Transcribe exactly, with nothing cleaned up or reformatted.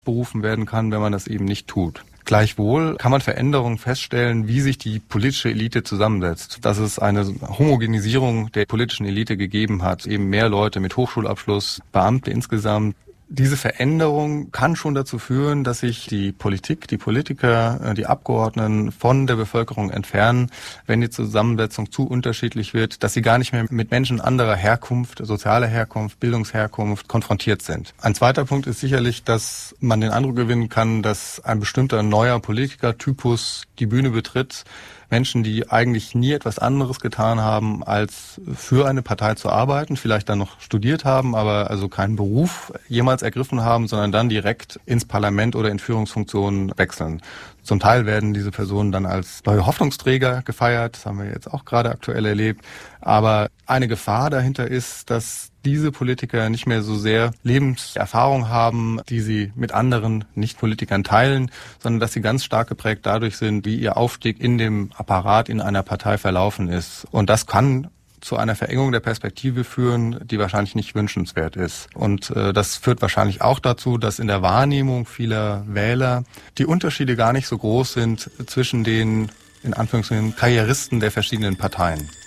berufen werden kann, wenn man das eben nicht tut. Gleichwohl kann man Veränderungen feststellen, wie sich die politische Elite zusammensetzt. Dass es eine Homogenisierung der politischen Elite gegeben hat, eben mehr Leute mit Hochschulabschluss, Beamte insgesamt. Diese Veränderung kann schon dazu führen, dass sich die Politik, die Politiker, die Abgeordneten von der Bevölkerung entfernen, wenn die Zusammensetzung zu unterschiedlich wird, dass sie gar nicht mehr mit Menschen anderer Herkunft, sozialer Herkunft, Bildungsherkunft konfrontiert sind. Ein zweiter Punkt ist sicherlich, dass man den Eindruck gewinnen kann, dass ein bestimmter neuer Politikertypus die Bühne betritt. Menschen, die eigentlich nie etwas anderes getan haben, als für eine Partei zu arbeiten, vielleicht dann noch studiert haben, aber also keinen Beruf jemals ergriffen haben, sondern dann direkt ins Parlament oder in Führungsfunktionen wechseln. Zum Teil werden diese Personen dann als neue Hoffnungsträger gefeiert, das haben wir jetzt auch gerade aktuell erlebt. Aber eine Gefahr dahinter ist, dass diese Politiker nicht mehr so sehr Lebenserfahrung haben, die sie mit anderen Nicht-Politikern teilen, sondern dass sie ganz stark geprägt dadurch sind, wie ihr Aufstieg in dem Apparat in einer Partei verlaufen ist. Und das kann zu einer Verengung der Perspektive führen, die wahrscheinlich nicht wünschenswert ist. Und äh, das führt wahrscheinlich auch dazu, dass in der Wahrnehmung vieler Wähler die Unterschiede gar nicht so groß sind zwischen den, in Anführungszeichen, Karrieristen der verschiedenen Parteien.